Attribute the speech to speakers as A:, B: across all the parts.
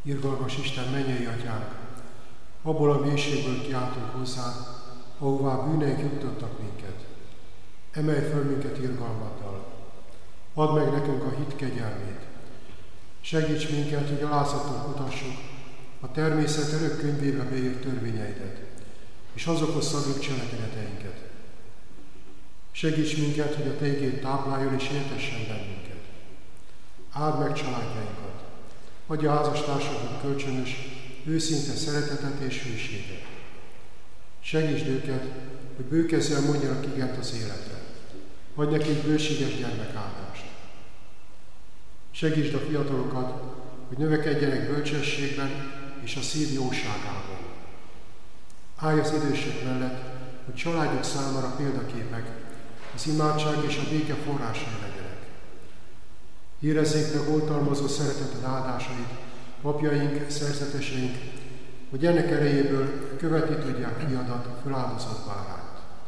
A: Irgalmas Isten, mennyei atyánk, abból a mélységből kiáltunk hozzád, ahová bűneink juttattak minket. Emelj föl minket irgalmaddal. Add meg nekünk a hit kegyelmét. Segíts minket, hogy alázaton kutassuk a természet örök könyvébe beírt törvényeidet, és azokhoz szabjuk cselekedeteinket. Segíts minket, hogy a Te igéd tápláljon és éltessen bennünket. Áld meg családjainkat. Adj a házastársaknak kölcsönös, őszinte szeretetet és hűséget. Segítsd őket, hogy bőkezzel mondjanak igent az életre. Adj nekik bőséges gyermekáldást. Segítsd a fiatalokat, hogy növekedjenek bölcsességben és a szív jóságában. Állj az idősek mellett, hogy családjuk számára példaképek, az imádság és a béke forrásai legyenek. Érezzék meg oltalmazó szereteted áldásait, apjaink, szerzeteseink, hogy ennek erejéből követni tudják fiadat, a feláldozott bárányt.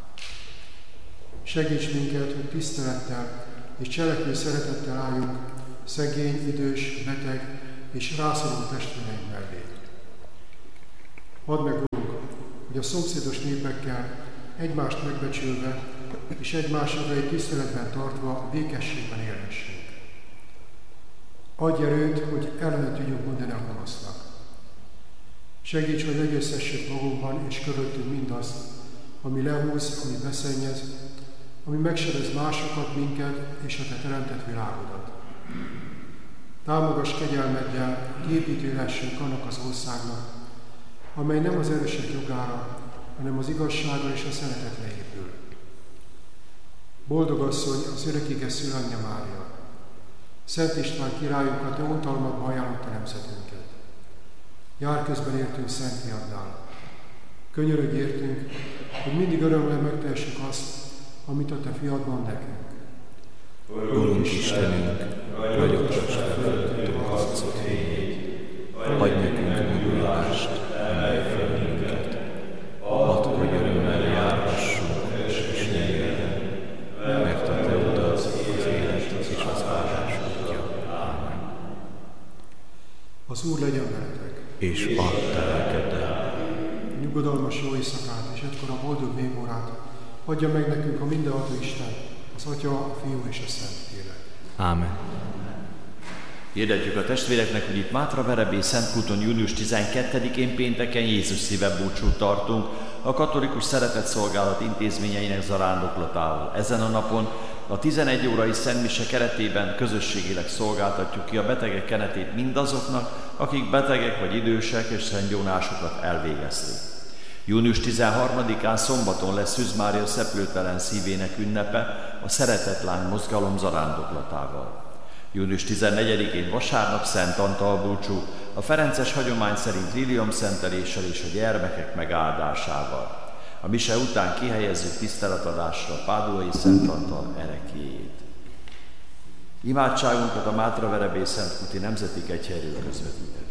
A: Segíts minket, hogy tisztelettel és cselekvő szeretettel álljunk szegény, idős, beteg és rászoruló testvéreink mellé. Add meg, Urunk, hogy a szomszédos népekkel egymást megbecsülve és egymás jogait tiszteletben tartva békességben élhessünk. Adj erőt, hogy ellene tudjunk mondani a gonosznak. Segíts, hogy legyőzhessük magunkban és körülöttünk mindazt, ami lehúz, ami beszennyez, ami megsebez másokat, minket és a Te teremtett világodat. Támogass kegyelmeddel, hogy építőlessünk annak az országnak, amely nem az erősek jogára, hanem az igazságra és a szeretetre épül. Boldog asszony, az örökkéges szülanyja Mária! Szent István királyunk, a Te oltalmadba ajánlotta nemzetünket. Jár közben értünk Szent Fiaddal. Könyörödj értünk, hogy mindig örömmel megtehessük azt, amit a Te Fiad mond nekünk.
B: Urunk Istenünk, ragyogtass fel fölöttünk arcod fényét, adj nekünk megújulást, emelj fel minket, add, hogy örömmel járhassunk és ne éljen, mert a Te utad az élet és az áldás útja. Ámen.
A: Az Úr legyen veletek,
B: és add te lelkeddel.
A: Nyugodalmas jó éjszakát és egykor a boldog végórát adja meg nekünk a mindenható Isten, az Atya, a Fiú és a Szentlélek.
B: Ámen.
C: Hirdetjük a testvéreknek, hogy itt Mátraverebély Szentkúton június 12-én pénteken Jézus szívebúcsút tartunk a katolikus szeretetszolgálat intézményeinek zarándoklatával. Ezen a napon a 11 órai szentmise keretében közösségileg szolgáltatjuk ki a betegek kenetét mindazoknak, akik betegek vagy idősek és szentgyónásokat elvégezték. Június 13-án szombaton lesz Szűz Mária szeplőtelen szívének ünnepe a Szeretetlány mozgalom zarándoklatával. Június 14-én vasárnap Szent Antal búcsú, a ferences hagyomány szerint liliomszenteléssel és a gyermekek megáldásával. A mise után kihelyezzük tiszteletadásra a Pádulai Szent Antal ereklyéjét. Imádságunkat a Mátraverebély Szentkúti Nemzeti Kegyhelyről közvetített.